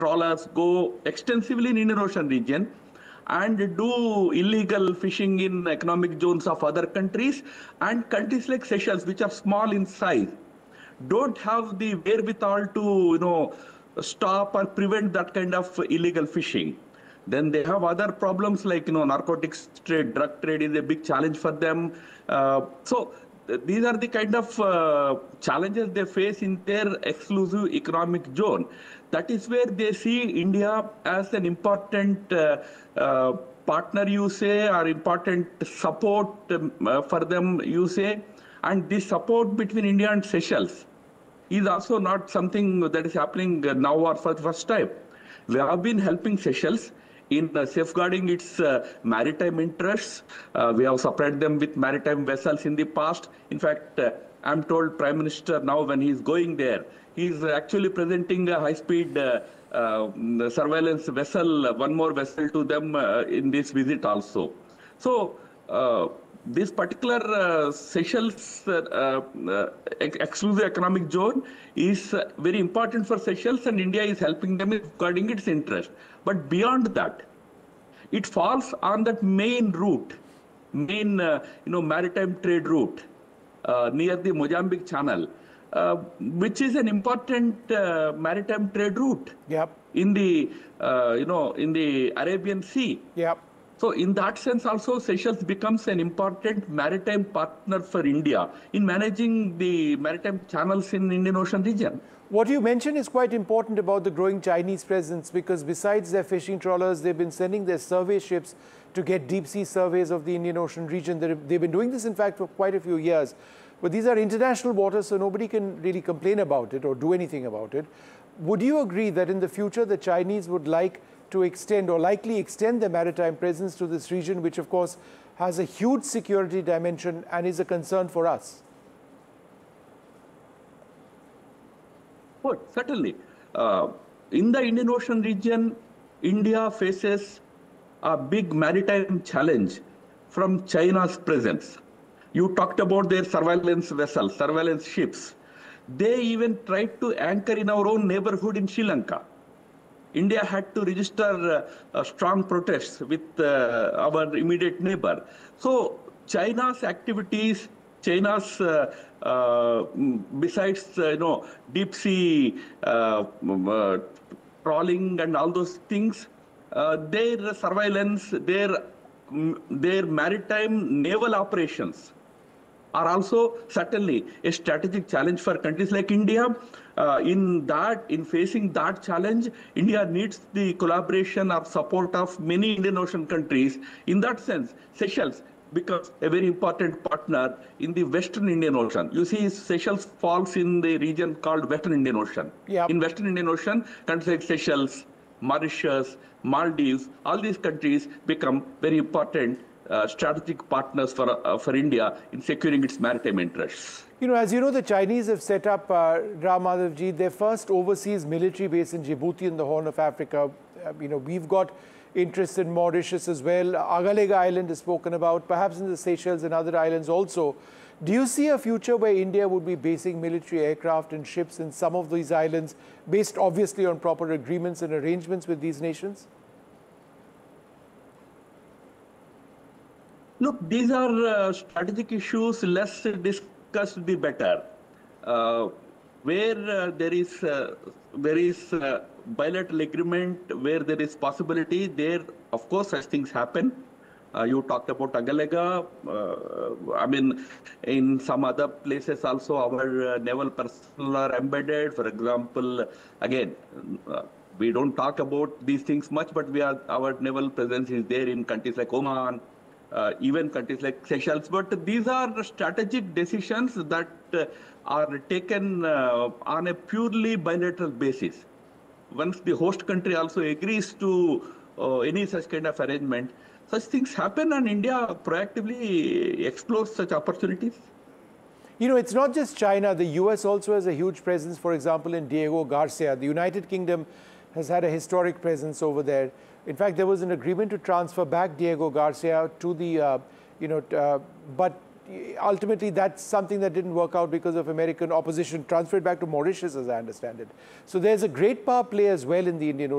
trawlers go extensively in Indian Ocean region and do illegal fishing in economic zones of other countries, and countries like Seychelles, which are small in size, don't have the wherewithal to stop or prevent that kind of illegal fishing. Then they have other problems like narcotics trade, drug trade is a big challenge for them. These are the kind of challenges they face in their exclusive economic zone. That is where they see India as an important partner, you say, or important support for them, you say. And this support between India and Seychelles is also not something that is happening now or for the first time. We have been helping Seychelles in safeguarding its maritime interests. We have supplied them with maritime vessels in the past. In fact, I'm told Prime Minister now when he's going there, he's actually presenting a high-speed surveillance vessel, one more vessel to them in this visit also. So this particular Seychelles exclusive economic zone is very important for Seychelles, and India is helping them in guarding its interest. But beyond that, it falls on that main route, main maritime trade route near the Mozambique Channel, which is an important maritime trade route. Yep. In the in the Arabian Sea. Yep. So in that sense also, Seychelles becomes an important maritime partner for India in managing the maritime channels in Indian Ocean region. What you mentioned is quite important about the growing Chinese presence, because besides their fishing trawlers, they've been sending their survey ships to get deep sea surveys of the Indian Ocean region. They've been doing this, in fact, for quite a few years. But these are international waters, so nobody can really complain about it or do anything about it. Would you agree that in the future, the Chinese would like to extend or likely extend their maritime presence to this region, which of course has a huge security dimension and is a concern for us? Oh, certainly. In the Indian Ocean region, India faces a big maritime challenge from China's presence. You talked about their surveillance vessels, surveillance ships. They even tried to anchor in our own neighborhood in Sri Lanka. India had to register strong protests with our immediate neighbor. So China's activities, China's besides deep sea trawling and all those things, their surveillance, their maritime naval operations are also certainly a strategic challenge for countries like India. In facing that challenge, India needs the collaboration or support of many Indian Ocean countries. In that sense, Seychelles becomes a very important partner in the Western Indian Ocean. You see, Seychelles falls in the region called Western Indian Ocean. Yep. In Western Indian Ocean, countries like Seychelles, Mauritius, Maldives, all these countries become very important strategic partners for India in securing its maritime interests. As you know, the Chinese have set up, Ram Madhavji, their first overseas military base in Djibouti in the Horn of Africa. We've got interest in Mauritius as well. Agalega Island is spoken about, perhaps in the Seychelles and other islands also. Do you see a future where India would be basing military aircraft and ships in some of these islands, based obviously on proper agreements and arrangements with these nations? Look, these are strategic issues. Less discussed, the better. Where there is bilateral agreement, where there is possibility, there, of course, such things happen. You talked about Agalega. In some other places also, our naval personnel are embedded. For example, again, we don't talk about these things much, but our naval presence is there in countries like Oman, even countries like Seychelles. But these are strategic decisions that are taken on a purely bilateral basis. Once the host country also agrees to any such kind of arrangement, such things happen, and India proactively explores such opportunities. It's not just China. The US also has a huge presence, for example, in Diego Garcia. The United Kingdom has had a historic presence over there. In fact, there was an agreement to transfer back Diego Garcia to the, but ultimately that's something that didn't work out because of American opposition, transferred back to Mauritius, as I understand it. So there's a great power play as well in the Indian Ocean.